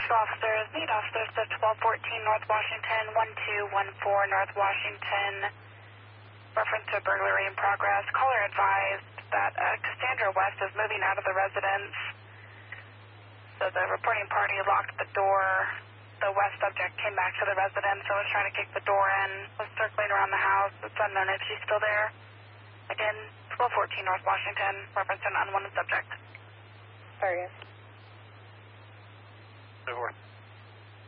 officers, need officers to 1214 North Washington, 1214 North Washington. Reference to burglary in progress. Caller advised that Cassandra West is moving out of the residence. So the reporting party locked the door. The West subject came back to the residence and was trying to kick the door in, was circling around the house. It's unknown if she's still there. Again, 1214 North Washington, reference an unwanted subject. Sorry. Over.